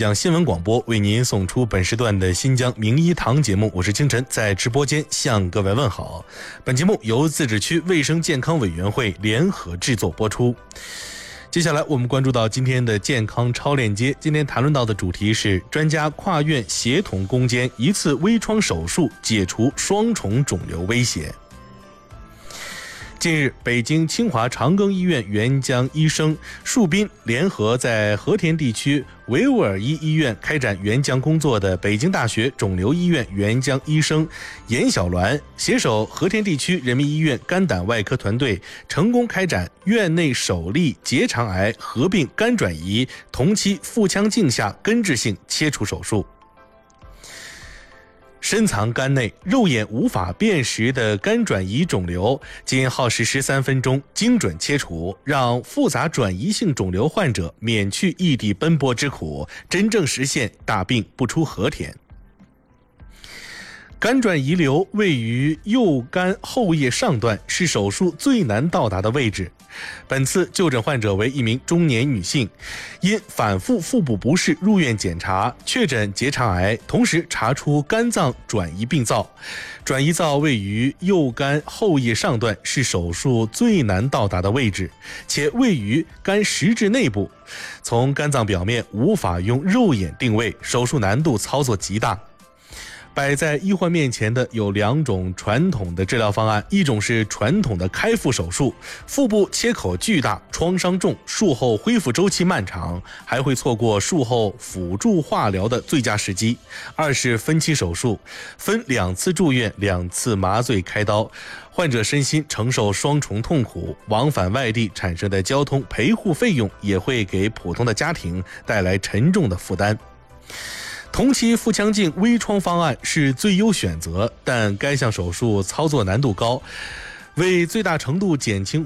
江新闻广播为您送出本时段的新疆名医堂节目，我是清晨，在直播间向各位问好。本节目由自治区卫生健康委员会联合制作播出。接下来我们关注到今天的健康超链接，今天谈论到的主题是专家跨院协同攻坚一次微创手术，解除双重肿瘤威胁。近日，北京清华长庚医院援疆医生树斌联合在和田地区维吾尔伊医院开展援疆工作的北京大学肿瘤医院援疆医生严小鸾，携手和田地区人民医院肝胆外科团队，成功开展院内首例结肠癌合并肝转移同期腹腔镜下根治性切除手术。深藏肝内、肉眼无法辨识的肝转移肿瘤，仅耗时13分钟，精准切除，让复杂转移性肿瘤患者免去异地奔波之苦，真正实现大病不出和田。肝转移瘤位于右肝后叶上段，是手术最难到达的位置。本次就诊患者为一名中年女性，因反复腹部不适入院检查，确诊结肠癌，同时查出肝脏转移病灶。转移灶位于右肝后叶上段，是手术最难到达的位置，且位于肝实质内部，从肝脏表面无法用肉眼定位，手术难度操作极大。摆在医患面前的有两种传统的治疗方案，一种是传统的开腹手术，腹部切口巨大，创伤重，术后恢复周期漫长，还会错过术后辅助化疗的最佳时机。二是分期手术，分2次住院，2次麻醉开刀，患者身心承受双重痛苦，往返外地产生的交通陪护费用也会给普通的家庭带来沉重的负担。同期腹腔镜微创方案是最优选择，但该项手术操作难度高，为最大程度减轻